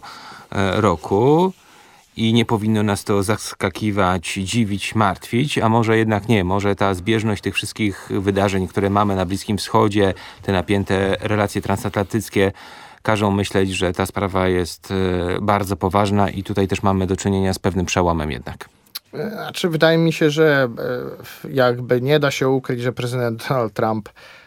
roku? I nie powinno nas to zaskakiwać, dziwić, martwić, a może jednak nie. Może ta zbieżność tych wszystkich wydarzeń, które mamy na Bliskim Wschodzie, te napięte relacje transatlantyckie, każą myśleć, że ta sprawa jest bardzo poważna i tutaj też mamy do czynienia z pewnym przełomem jednak. Znaczy, wydaje mi się, że jakby nie da się ukryć, że prezydent Donald Trump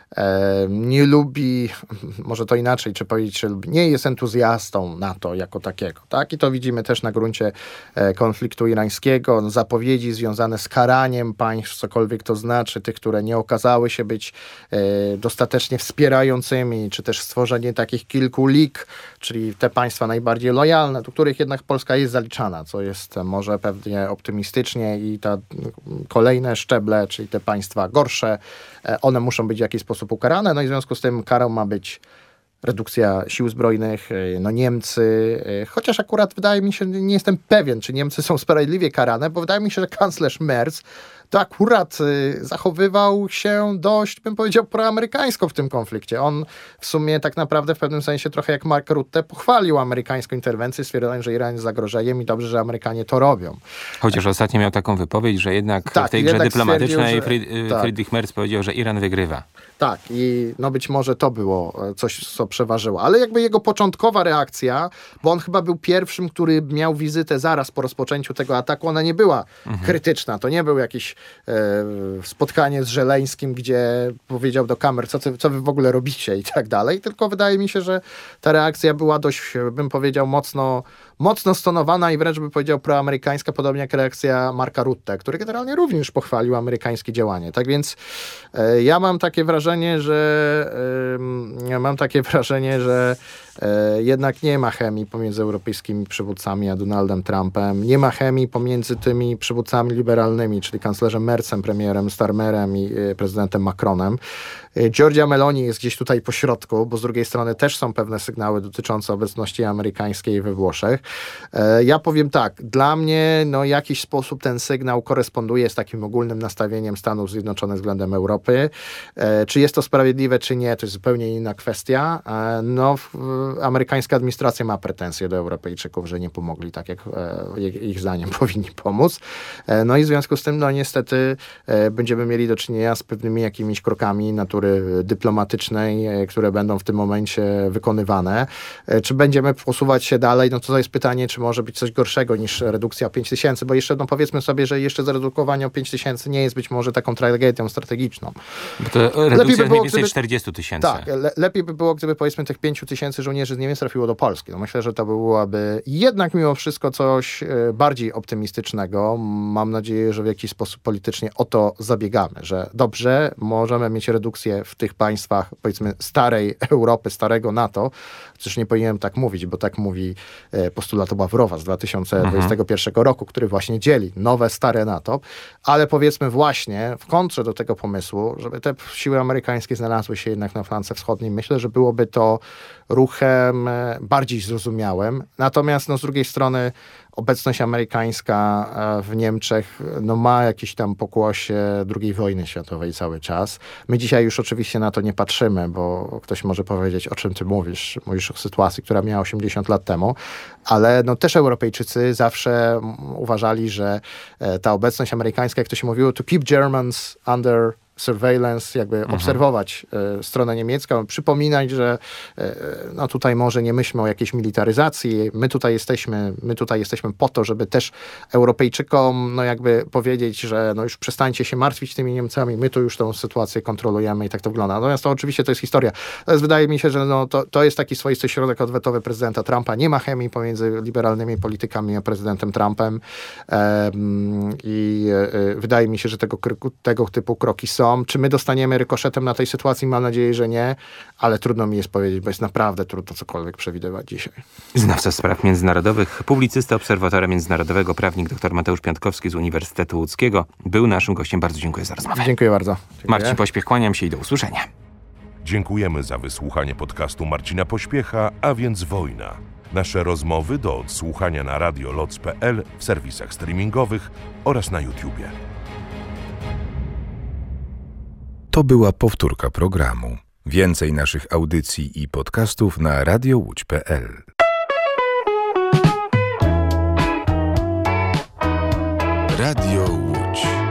nie lubi, może to inaczej, czy powiedzieć, że nie jest entuzjastą NATO jako takiego, tak? I to widzimy też na gruncie konfliktu irańskiego, zapowiedzi związane z karaniem państw, cokolwiek to znaczy, tych, które nie okazały się być dostatecznie wspierającymi, czy też stworzenie takich kilku lig, czyli te państwa najbardziej lojalne, do których jednak Polska jest zaliczana, co jest może pewnie optymistycznie i te kolejne szczeble, czyli te państwa gorsze, one muszą być w jakiś sposób ukarane, no i w związku z tym karą ma być redukcja sił zbrojnych, no Niemcy, chociaż akurat wydaje mi się, nie jestem pewien, czy Niemcy są sprawiedliwie karane, bo wydaje mi się, że kanclerz Merz to akurat zachowywał się dość, bym powiedział, proamerykańsko w tym konflikcie. On w sumie tak naprawdę w pewnym sensie trochę jak Mark Rutte pochwalił amerykańską interwencję, stwierdzając, że Iran jest zagrożeniem i dobrze, że Amerykanie to robią. Chociaż ostatnio miał taką wypowiedź, że jednak w tej grze dyplomatycznej Friedrich Merz powiedział, że Iran wygrywa. Tak, i no być może to było coś, co przeważyło. Ale jakby jego początkowa reakcja, bo on chyba był pierwszym, który miał wizytę zaraz po rozpoczęciu tego ataku, ona nie była krytyczna. To nie był jakiś spotkanie z Żeleńskim, gdzie powiedział do kamer, co wy w ogóle robicie i tak dalej. Tylko wydaje mi się, że ta reakcja była dość, bym powiedział, mocno stonowana i wręcz bym powiedział proamerykańska, podobnie jak reakcja Marka Rutte, który generalnie również pochwalił amerykańskie działanie. Tak więc ja mam takie wrażenie, że jednak nie ma chemii pomiędzy europejskimi przywódcami a Donaldem Trumpem. Nie ma chemii pomiędzy tymi przywódcami liberalnymi, czyli kanclerzem Merzem, premierem Starmerem i prezydentem Macronem. Giorgia Meloni jest gdzieś tutaj po środku, bo z drugiej strony też są pewne sygnały dotyczące obecności amerykańskiej we Włoszech. Ja powiem tak, dla mnie w jakiś sposób ten sygnał koresponduje z takim ogólnym nastawieniem Stanów Zjednoczonych względem Europy. Czy jest to sprawiedliwe, czy nie, to jest zupełnie inna kwestia. Amerykańska administracja ma pretensje do Europejczyków, że nie pomogli tak, jak ich zdaniem powinni pomóc. No i w związku z tym, niestety będziemy mieli do czynienia z pewnymi jakimiś krokami natury dyplomatycznej, które będą w tym momencie wykonywane. Czy będziemy posuwać się dalej? No to jest pytanie, czy może być coś gorszego niż redukcja o 5 000, bo jeszcze powiedzmy sobie, że jeszcze zredukowanie o 5 000 nie jest być może taką tragedią strategiczną. Bo to redukcja jest mniej więcej 40 000. Tak, lepiej by było, gdyby powiedzmy tych 5 000 żołnierzy żołnierzy z Niemiec trafiło do Polski. No myślę, że to byłoby jednak mimo wszystko coś bardziej optymistycznego. Mam nadzieję, że w jakiś sposób politycznie o to zabiegamy, że dobrze, możemy mieć redukcję w tych państwach, powiedzmy, starej Europy, starego NATO. Chociaż nie powinienem tak mówić, bo tak mówi postulat Ławrowa z 2021 roku, który właśnie dzieli nowe, stare NATO, ale powiedzmy właśnie w kontrze do tego pomysłu, żeby te siły amerykańskie znalazły się jednak na flance wschodniej, myślę, że byłoby to ruchem bardziej zrozumiałym. Natomiast z drugiej strony obecność amerykańska w Niemczech ma jakieś tam pokłosie II wojny światowej cały czas. My dzisiaj już oczywiście na to nie patrzymy, bo ktoś może powiedzieć, o czym ty mówisz. Mówisz o sytuacji, która miała 80 lat temu, ale też Europejczycy zawsze uważali, że ta obecność amerykańska, jak to się mówiło, to keep Germans under surveillance, jakby obserwować stronę niemiecką, przypominać, że tutaj może nie myślmy o jakiejś militaryzacji, my tutaj jesteśmy po to, żeby też Europejczykom jakby powiedzieć, że już przestańcie się martwić tymi Niemcami, my tu już tą sytuację kontrolujemy i tak to wygląda. Natomiast to oczywiście to jest historia. Natomiast wydaje mi się, że to jest taki swoisty środek odwetowy prezydenta Trumpa. Nie ma chemii pomiędzy liberalnymi politykami a prezydentem Trumpem i wydaje mi się, że tego typu kroki są. Czy my dostaniemy rykoszetem na tej sytuacji? Mam nadzieję, że nie, ale trudno mi jest powiedzieć, bo jest naprawdę trudno cokolwiek przewidywać dzisiaj. Znawca spraw międzynarodowych, publicysta, obserwatora międzynarodowego, prawnik dr Mateusz Piątkowski z Uniwersytetu Łódzkiego był naszym gościem. Bardzo dziękuję za rozmowę. Dziękuję bardzo. Dziękuję. Marcin Pośpiech, kłaniam się i do usłyszenia. Dziękujemy za wysłuchanie podcastu Marcina Pośpiecha, a więc Wojna. Nasze rozmowy do odsłuchania na radioloc.pl, w serwisach streamingowych oraz na YouTubie. To była powtórka programu. Więcej naszych audycji i podcastów na radiowódź.pl. Radio Łódź.